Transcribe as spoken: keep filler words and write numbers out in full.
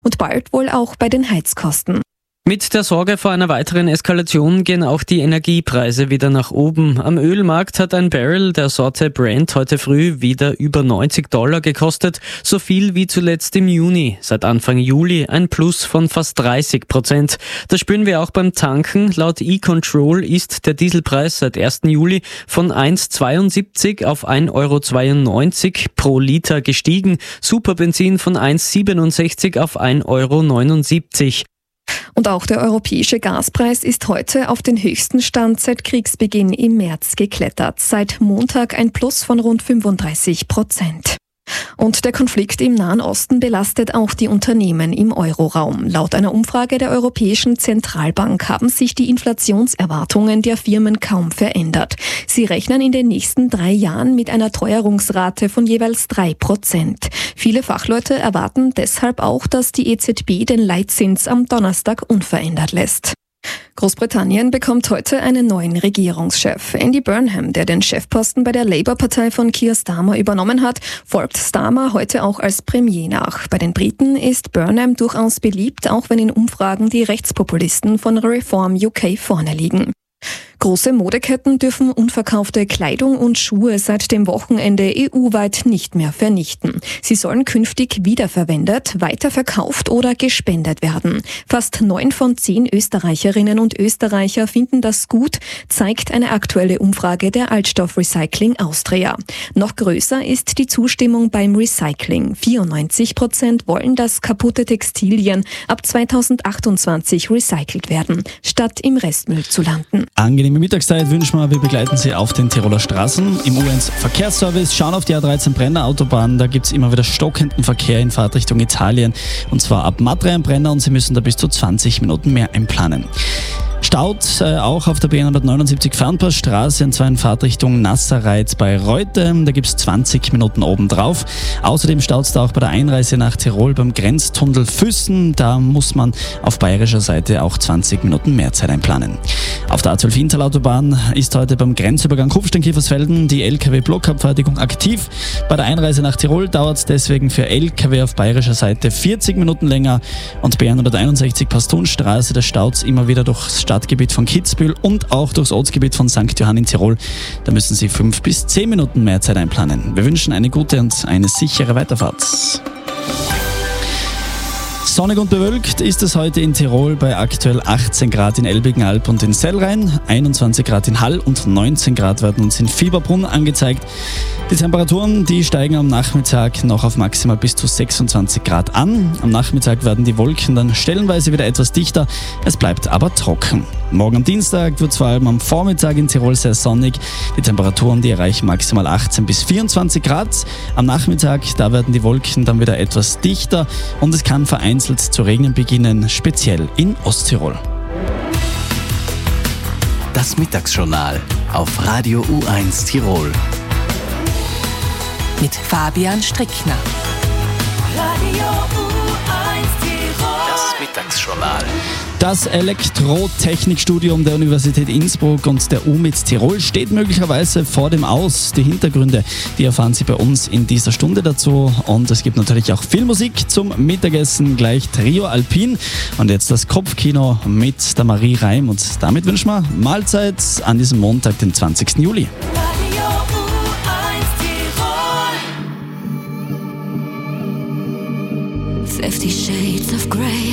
und bald wohl auch bei den Heizkosten. Mit der Sorge vor einer weiteren Eskalation gehen auch die Energiepreise wieder nach oben. Am Ölmarkt hat ein Barrel der Sorte Brent heute früh wieder über neunzig Dollar gekostet, so viel wie zuletzt im Juni. Seit Anfang Juli ein Plus von fast dreißig Prozent. Das spüren wir auch beim Tanken. Laut E-Control ist der Dieselpreis seit ersten Juli von eins Komma zweiundsiebzig auf ein Euro zweiundneunzig pro Liter gestiegen. Superbenzin von eins Komma siebenundsechzig auf ein Euro neunundsiebzig. Und auch der europäische Gaspreis ist heute auf den höchsten Stand seit Kriegsbeginn im März geklettert. Seit Montag ein Plus von rund fünfunddreißig Prozent. Und der Konflikt im Nahen Osten belastet auch die Unternehmen im Euroraum. Laut einer Umfrage der Europäischen Zentralbank haben sich die Inflationserwartungen der Firmen kaum verändert. Sie rechnen in den nächsten drei Jahren mit einer Teuerungsrate von jeweils drei Prozent. Viele Fachleute erwarten deshalb auch, dass die E Z B den Leitzins am Donnerstag unverändert lässt. Großbritannien bekommt heute einen neuen Regierungschef. Andy Burnham, der den Chefposten bei der Labour-Partei von Keir Starmer übernommen hat, folgt Starmer heute auch als Premier nach. Bei den Briten ist Burnham durchaus beliebt, auch wenn in Umfragen die Rechtspopulisten von Reform U K vorne liegen. Große Modeketten dürfen unverkaufte Kleidung und Schuhe seit dem Wochenende E U-weit nicht mehr vernichten. Sie sollen künftig wiederverwendet, weiterverkauft oder gespendet werden. Fast neun von zehn Österreicherinnen und Österreicher finden das gut, zeigt eine aktuelle Umfrage der Altstoffrecycling Austria. Noch größer ist die Zustimmung beim Recycling. vierundneunzig Prozent wollen, dass kaputte Textilien ab zweitausendachtundzwanzig recycelt werden, statt im Restmüll zu landen. Angenehme Mittagszeit wünschen wir. Wir begleiten Sie auf den Tiroler Straßen. Im U eins Verkehrsservice schauen auf die A dreizehn Brenner Autobahn. Da gibt es immer wieder stockenden Verkehr in Fahrtrichtung Italien. Und zwar ab Matrei Brenner und Sie müssen da bis zu zwanzig Minuten mehr einplanen. Staut äh, auch auf der B hundertneunundsiebzig Fernpassstraße und zwar in Fahrtrichtung Nasserreiz bei Reute. Da gibt es zwanzig Minuten obendrauf. Außerdem staut es da auch bei der Einreise nach Tirol beim Grenztunnel Füssen. Da muss man auf bayerischer Seite auch zwanzig Minuten mehr Zeit einplanen. Auf der A zwölf Inntal-Autobahn ist heute beim Grenzübergang Kufstein-Kiefersfelden die L K W-Blockabfertigung aktiv. Bei der Einreise nach Tirol dauert es deswegen für L K W auf bayerischer Seite vierzig Minuten länger. Und B hunderteinundsechzig Pastunstraße, da staut es immer wieder durchs Stadtgebiet von Kitzbühel und auch durchs Ortsgebiet von Sankt Johann in Tirol. Da müssen Sie fünf bis zehn Minuten mehr Zeit einplanen. Wir wünschen eine gute und eine sichere Weiterfahrt. Sonnig und bewölkt ist es heute in Tirol bei aktuell achtzehn Grad in Elbigenalb und in Sellrhein, einundzwanzig Grad in Hall und neunzehn Grad werden uns in Fieberbrunn angezeigt. Die Temperaturen, die steigen am Nachmittag noch auf maximal bis zu sechsundzwanzig Grad an. Am Nachmittag werden die Wolken dann stellenweise wieder etwas dichter, es bleibt aber trocken. Morgen am Dienstag wird es vor allem am Vormittag in Tirol sehr sonnig. Die Temperaturen, die erreichen maximal achtzehn bis vierundzwanzig Grad. Am Nachmittag, da werden die Wolken dann wieder etwas dichter und es kann vereinzelt zu regnen beginnen, speziell in Osttirol. Das Mittagsjournal auf Radio U eins Tirol. Mit Fabian Strickner. Radio U eins Tirol. Das Mittagsjournal. Das Elektrotechnikstudium der Universität Innsbruck und der U M I T Tirol steht möglicherweise vor dem Aus. Die Hintergründe, die erfahren Sie bei uns in dieser Stunde dazu. Und es gibt natürlich auch viel Musik zum Mittagessen, gleich Trio Alpin. Und jetzt das Kopfkino mit der Marie Reim. Und damit wünschen wir Mahlzeit an diesem Montag, den zwanzigsten Juli. Radio U eins Tirol. Fifty Shades of Grey.